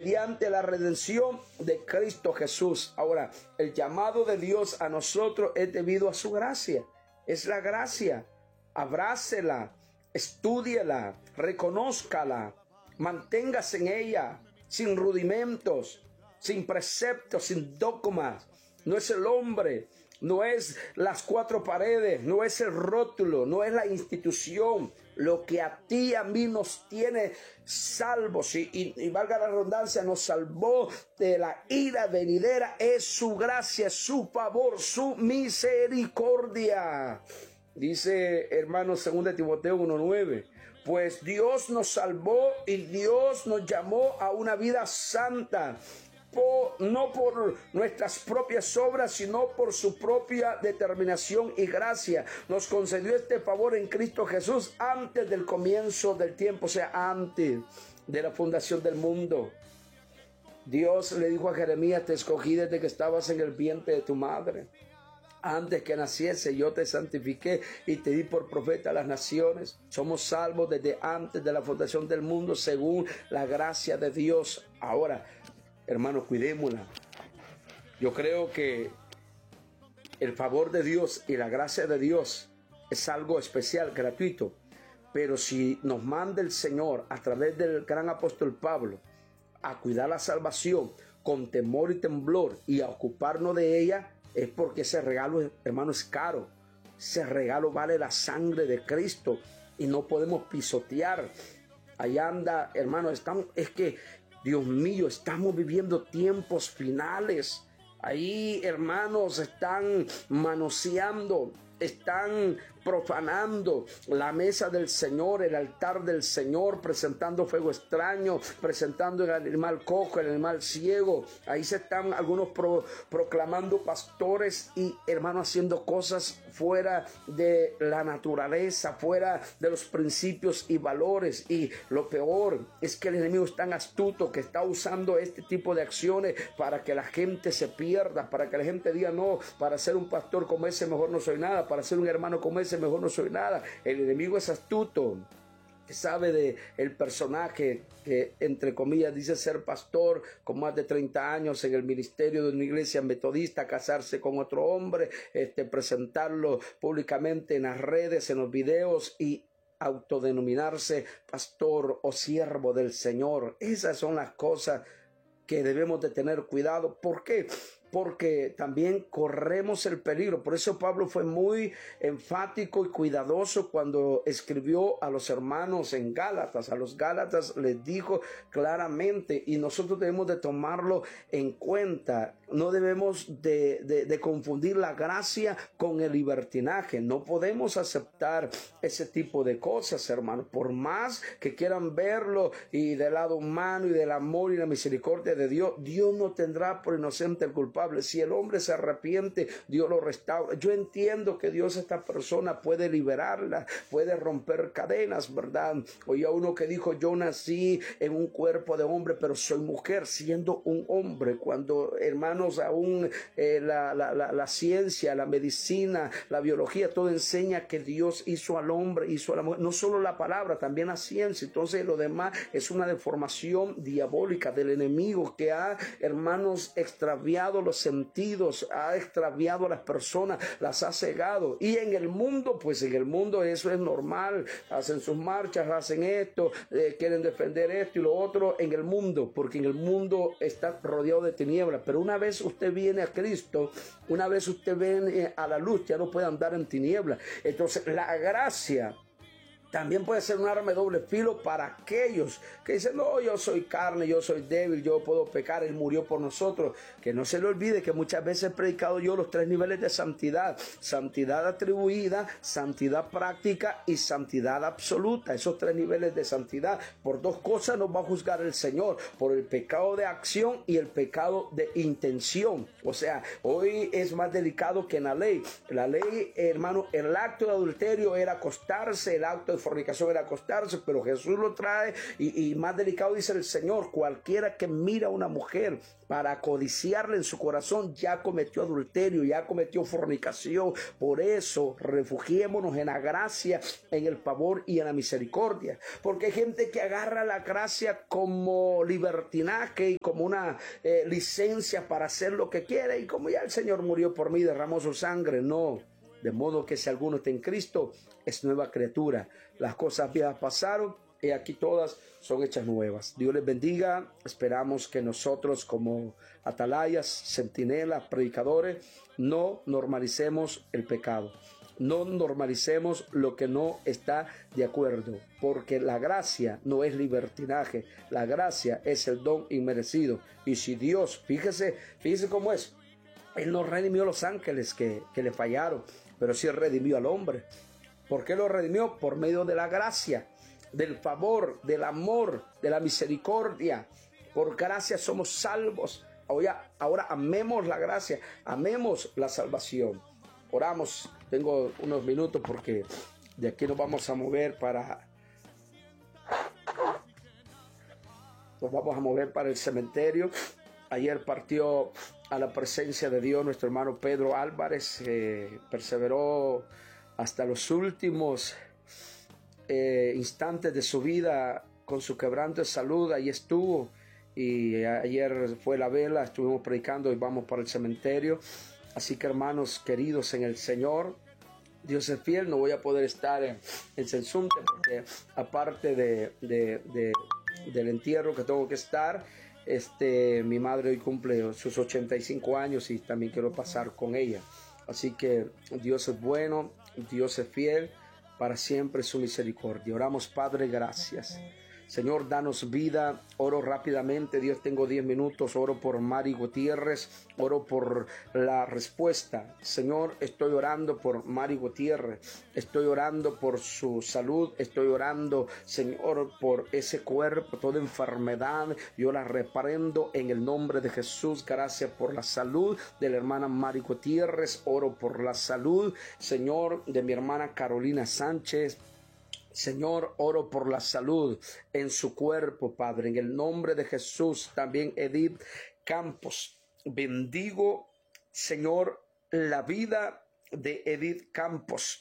mediante la redención de Cristo Jesús. Ahora, el llamado de Dios a nosotros es debido a su gracia. Es la gracia. Abrácela, estúdiela, reconózcala, manténgase en ella, sin rudimentos, sin preceptos, sin dogmas. No es el hombre, no es las cuatro paredes, no es el rótulo, no es la institución. Lo que a ti y a mí nos tiene salvos y valga la redundancia, nos salvó de la ira venidera, es su gracia, su favor, su misericordia. Dice, hermanos, 2 Timoteo 1:9, pues Dios nos salvó y Dios nos llamó a una vida santa, no por nuestras propias obras, sino por su propia determinación y gracia. Nos concedió este favor en Cristo Jesús antes del comienzo del tiempo, o sea, antes de la fundación del mundo. Dios le dijo a Jeremías, te escogí desde que estabas en el vientre de tu madre. Antes que naciese yo te santifiqué y te di por profeta a las naciones. Somos salvos desde antes de la fundación del mundo según la gracia de Dios. Ahora, hermanos, cuidémosla. Yo creo que el favor de Dios y la gracia de Dios es algo especial, gratuito. Pero si nos manda el Señor a través del gran apóstol Pablo a cuidar la salvación con temor y temblor y a ocuparnos de ella, es porque ese regalo, hermano, es caro. Ese regalo vale la sangre de Cristo y no podemos pisotear. Ahí anda, hermano, es que, Dios mío, estamos viviendo tiempos finales. Ahí, hermanos, están manoseando, están profanando la mesa del Señor, el altar del Señor, presentando fuego extraño, presentando el animal cojo, el animal ciego. Ahí se están algunos proclamando pastores y, hermanos, haciendo cosas fuera de la naturaleza, fuera de los principios y valores. Y lo peor es que el enemigo es tan astuto que está usando este tipo de acciones para que la gente se pierda, para que la gente diga, no, para ser un pastor como ese mejor no soy nada, para ser un hermano como ese mejor no soy nada. El enemigo es astuto, que sabe de el personaje que, entre comillas, dice ser pastor con más de 30 años en el ministerio de una iglesia metodista, casarse con otro hombre, presentarlo públicamente en las redes, en los videos y autodenominarse pastor o siervo del Señor. Esas son las cosas que debemos de tener cuidado. ¿Por qué? Porque también corremos el peligro. Por eso Pablo fue muy enfático y cuidadoso cuando escribió a los hermanos en Gálatas. A los Gálatas les dijo claramente, y nosotros debemos de tomarlo en cuenta. No debemos de confundir la gracia con el libertinaje. No podemos aceptar ese tipo de cosas, hermanos. Por más que quieran verlo y del lado humano y del amor y la misericordia de Dios, Dios no tendrá por inocente el culpable. Si el hombre se arrepiente, Dios lo restaura. Yo entiendo que Dios a esta persona puede liberarla, puede romper cadenas, ¿verdad? Oía uno que dijo, yo nací en un cuerpo de hombre, pero soy mujer siendo un hombre. Cuando, hermanos, aún la ciencia, la medicina, la biología, todo enseña que Dios hizo al hombre, hizo a la mujer. No solo la palabra, también la ciencia. Entonces lo demás es una deformación diabólica del enemigo que ha, hermanos, extraviado los sentidos, ha extraviado a las personas, las ha cegado. Y en el mundo, pues en el mundo eso es normal, hacen sus marchas, hacen esto, quieren defender esto y lo otro en el mundo, porque en el mundo está rodeado de tinieblas. Pero una vez usted viene a Cristo, una vez usted viene a la luz, ya no puede andar en tinieblas. Entonces la gracia también puede ser un arma de doble filo para aquellos que dicen, no, yo soy carne, yo soy débil, yo puedo pecar, Él murió por nosotros. Que no se le olvide que muchas veces he predicado yo los 3 niveles de santidad. Santidad atribuida, santidad práctica y santidad absoluta. Esos 3 niveles de santidad. Por 2 cosas nos va a juzgar el Señor. Por el pecado de acción y el pecado de intención. O sea, hoy es más delicado que en la ley. La ley, hermano, el acto de adulterio era acostarse, el acto de de fornicación era acostarse, pero Jesús lo trae y más delicado dice el Señor: cualquiera que mira a una mujer para codiciarle en su corazón ya cometió adulterio, ya cometió fornicación. Por eso refugiémonos en la gracia, en el favor y en la misericordia, porque hay gente que agarra la gracia como libertinaje y como una licencia para hacer lo que quiere, y como ya el Señor murió por mí, derramó su sangre. No, de modo que si alguno está en Cristo, es nueva criatura. Las cosas viejas pasaron y aquí todas son hechas nuevas. Dios les bendiga. Esperamos que nosotros, como atalayas, centinelas, predicadores, no normalicemos el pecado. No normalicemos lo que no está de acuerdo, porque la gracia no es libertinaje. La gracia es el don inmerecido. Y si Dios, fíjese cómo es. Él no redimió a los ángeles que le fallaron, pero sí redimió al hombre. ¿Por qué lo redimió? Por medio de la gracia, del favor, del amor, de la misericordia. Por gracia somos salvos. Ahora amemos la gracia, amemos la salvación. Oramos. Tengo unos minutos porque de aquí nos vamos a mover para el cementerio. Ayer partió a la presencia de Dios nuestro hermano Pedro Álvarez. Perseveró hasta los últimos instantes de su vida con su quebranto de salud. Ahí estuvo, y ayer fue la vela, estuvimos predicando y vamos para el cementerio. Así que, hermanos queridos en el Señor, Dios es fiel. No voy a poder estar en Sensunte porque aparte del entierro que tengo que estar, mi madre hoy cumple sus 85 años y también quiero pasar con ella. Así que Dios es bueno, Dios es fiel, para siempre su misericordia. Oramos. Padre, gracias. Señor, danos vida. Oro rápidamente, Dios, tengo 10 minutos. Oro por Mari Gutiérrez, oro por la respuesta. Señor, estoy orando por Mari Gutiérrez, estoy orando por su salud, estoy orando, Señor, por ese cuerpo, toda enfermedad, yo la reprendo en el nombre de Jesús. Gracias por la salud de la hermana Mari Gutiérrez. Oro por la salud, Señor, de mi hermana Carolina Sánchez. Señor, oro por la salud en su cuerpo, Padre, en el nombre de Jesús. También Edith Campos. Bendigo, Señor, la vida de Edith Campos,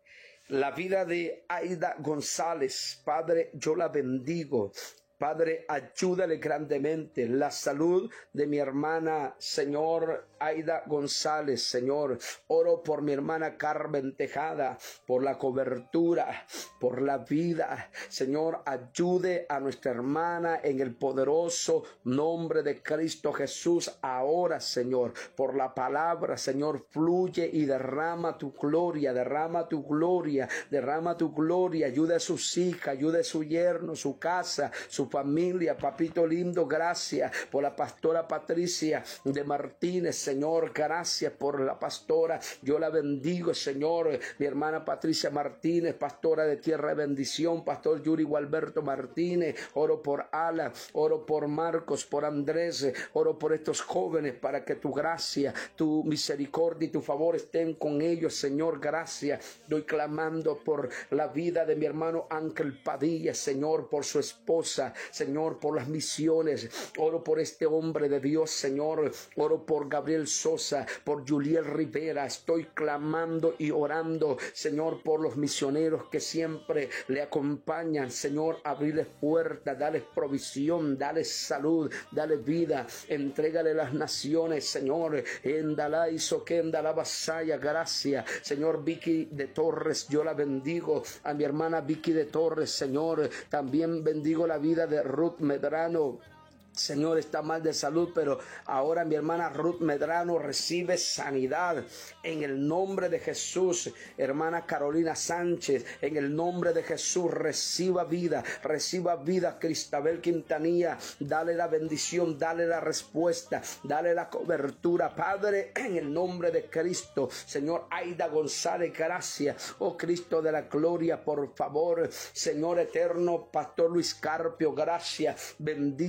la vida de Aida González. Padre, yo la bendigo. Padre, ayúdale grandemente. La salud de mi hermana, Señor, Aida González. Señor, oro por mi hermana Carmen Tejada, por la cobertura, por la vida. Señor, ayude a nuestra hermana en el poderoso nombre de Cristo Jesús. Ahora, Señor, por la palabra, Señor, fluye y derrama tu gloria, derrama tu gloria, derrama tu gloria. Ayuda a sus hijas, ayuda a su yerno, su casa, su familia. Papito lindo, gracias por la pastora Patricia de Martínez. Señor, gracias por la pastora. Yo la bendigo, Señor. Mi hermana Patricia Martínez, pastora de Tierra de Bendición. Pastor Yuri Gualberto Martínez. Oro por Ala, oro por Marcos, por Andrés. Oro por estos jóvenes para que tu gracia, tu misericordia y tu favor estén con ellos, Señor. Gracias. Doy clamando por la vida de mi hermano Ángel Padilla, Señor, por su esposa, Señor, por las misiones. Oro por este hombre de Dios, Señor. Oro por Gabriel Sosa, por Juliel Rivera. Estoy clamando y orando, Señor, por los misioneros que siempre le acompañan. Señor, abrirles puertas, darles provisión, darles salud, darles vida. Entrégale las naciones, Señor. Endala y soquenda la vasalla. Gracias, Señor. Vicky de Torres, yo la bendigo. A mi hermana Vicky de Torres, Señor. También bendigo la vida de Ruth Medrano. Señor, está mal de salud, pero ahora mi hermana Ruth Medrano recibe sanidad en el nombre de Jesús. Hermana Carolina Sánchez, en el nombre de Jesús, reciba vida, Cristabel Quintanilla. Dale la bendición, dale la respuesta, dale la cobertura, Padre, en el nombre de Cristo. Señor, Aida González, gracias. Oh Cristo de la gloria, por favor, Señor eterno, Pastor Luis Carpio, gracias. Bendice a Luis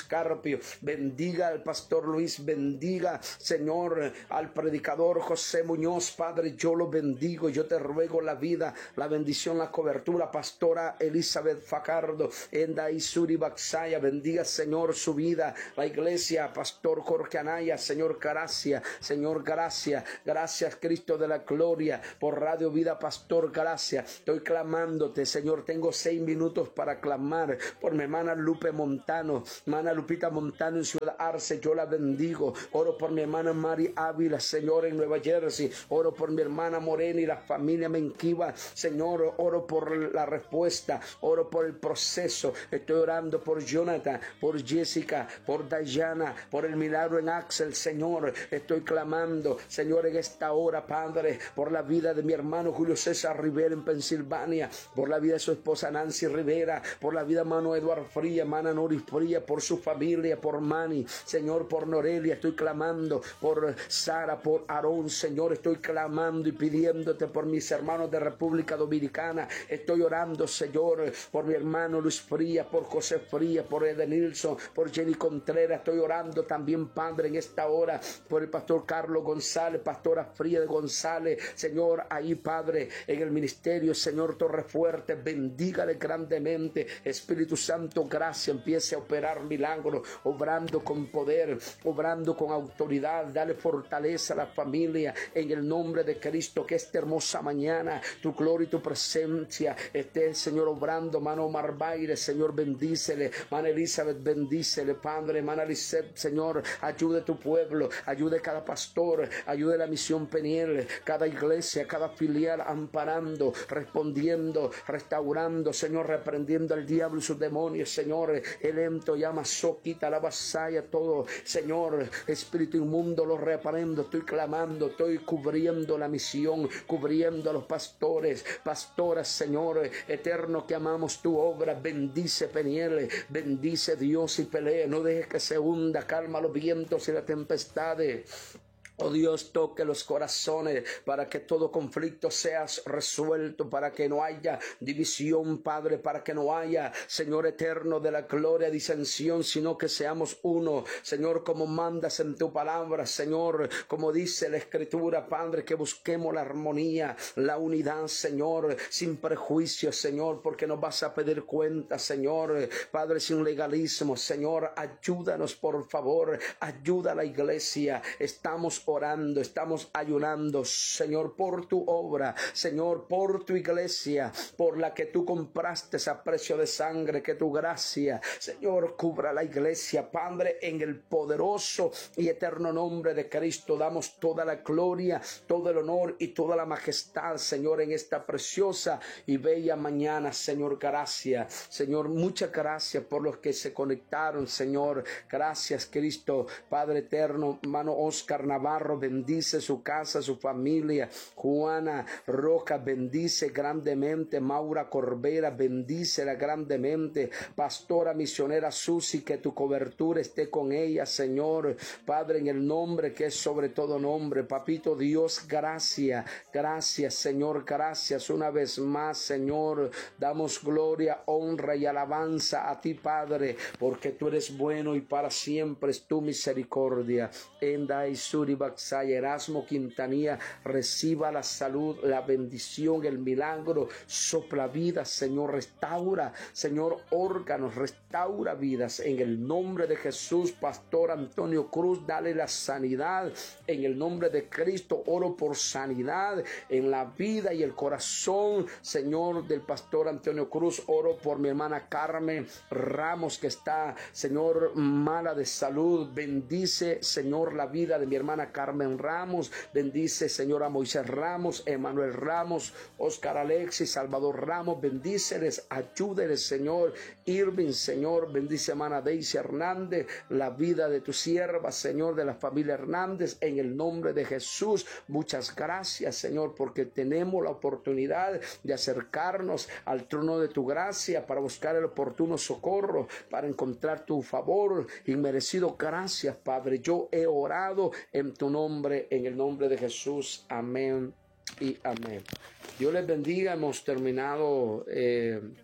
Escarpio, bendiga al pastor Luis, bendiga, Señor, al predicador José Muñoz, Padre, yo lo bendigo, yo te ruego la vida, la bendición, la cobertura, pastora Elizabeth Facardo, Enda Isuri Baxaya, bendiga, Señor, su vida, la iglesia, pastor Jorge Anaya, Señor, gracias, Señor, gracias, gracias, Cristo de la gloria, por Radio Vida, pastor, gracias, estoy clamándote, Señor, tengo 6 minutos para clamar por mi hermana Lupe Montano, hermana Lupita Montano en Ciudad Arce, yo la bendigo, oro por mi hermana Mari Ávila, Señor, en Nueva Jersey, oro por mi hermana Morena y la familia Menquiva, Señor, oro por la respuesta, oro por el proceso, estoy orando por Jonathan, por Jessica, por Dayana, por el milagro en Axel, Señor, estoy clamando, Señor, en esta hora, Padre, por la vida de mi hermano Julio César Rivera en Pensilvania, por la vida de su esposa Nancy Rivera, por la vida de hermano Eduardo Fría, hermana Noris Fría, por su familia, por Manny, Señor, por Norelia, estoy clamando, por Sara, por Aarón, Señor, estoy clamando y pidiéndote por mis hermanos de República Dominicana, estoy orando, Señor, por mi hermano Luis Fría, por José Fría, por Edenilson, por Jenny Contreras, estoy orando también, Padre, en esta hora, por el pastor Carlos González, pastora Fría de González, Señor, ahí, Padre, en el ministerio, Señor, Torre Fuerte, bendígale grandemente, Espíritu Santo, gracia, empiece a operar milagros, obrando con poder, obrando con autoridad, dale fortaleza a la familia, en el nombre de Cristo, que esta hermosa mañana, tu gloria y tu presencia esté, Señor, obrando, mano Omar Baire, Señor, bendícele, mano Elizabeth, bendícele, Padre, mano Lisette, Señor, ayude a tu pueblo, ayude a cada pastor, ayude a la misión Peniel, cada iglesia, cada filial, amparando, respondiendo, restaurando, Señor, reprendiendo al diablo y sus demonios, Señor, el ento llama soquita la vasalla, todo, Señor, espíritu inmundo, lo reprendo, estoy clamando, estoy cubriendo la misión, cubriendo a los pastores, pastoras, Señor, eterno, que amamos tu obra, bendice Peniel, bendice Dios y pelea, no dejes que se hunda, calma los vientos y las tempestades. Oh Dios, toque los corazones para que todo conflicto sea resuelto, para que no haya división, Padre, para que no haya, Señor eterno de la gloria, disensión, sino que seamos uno, Señor, como mandas en tu palabra, Señor, como dice la Escritura, Padre, que busquemos la armonía, la unidad, Señor, sin prejuicios, Señor, porque nos vas a pedir cuenta, Señor, Padre, sin legalismo, Señor, ayúdanos, por favor, ayuda a la iglesia, estamos orando, estamos ayunando, Señor, por tu obra, Señor, por tu iglesia, por la que tú compraste a precio de sangre, que tu gracia, Señor, cubra la iglesia, Padre, en el poderoso y eterno nombre de Cristo, damos toda la gloria, todo el honor y toda la majestad, Señor, en esta preciosa y bella mañana, Señor, gracias, Señor, muchas gracias por los que se conectaron, Señor, gracias, Cristo, Padre eterno, hermano Oscar Navarro, bendice su casa, su familia, Juana Roca, bendice grandemente, Maura Corbera, bendícela grandemente, pastora misionera Susi, que tu cobertura esté con ella, Señor, Padre, en el nombre que es sobre todo nombre, papito Dios, gracias, gracias, Señor, gracias una vez más, Señor, damos gloria, honra y alabanza a ti, Padre, porque tú eres bueno y para siempre es tu misericordia. Enda y Baxaya, Erasmo Quintanilla, reciba la salud, la bendición, el milagro, sopla vida, Señor, restaura, Señor, órganos, restaura vidas, en el nombre de Jesús. Pastor Antonio Cruz, dale la sanidad, en el nombre de Cristo, oro por sanidad en la vida y el corazón, Señor, del pastor Antonio Cruz, oro por mi hermana Carmen Ramos, que está, Señor, mala de salud, bendice, Señor, la vida de mi hermana Carmen Ramos, bendice, Señor, a Moisés Ramos, Emanuel Ramos, Oscar Alexis, Salvador Ramos, bendíceles, ayúdeles, Señor, Irving, Señor, bendice, hermana Daisy Hernández, la vida de tu sierva, Señor, de la familia Hernández, en el nombre de Jesús. Muchas gracias, Señor, porque tenemos la oportunidad de acercarnos al trono de tu gracia para buscar el oportuno socorro, para encontrar tu favor inmerecido. Gracias, Padre, yo he orado en tu nombre, en el nombre de Jesús, amén y amén. Dios les bendiga. Hemos terminado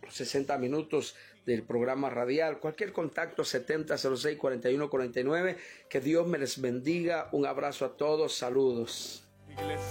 60 minutos del programa radial. Cualquier contacto 7006-4149. Que Dios me les bendiga. Un abrazo a todos. Saludos.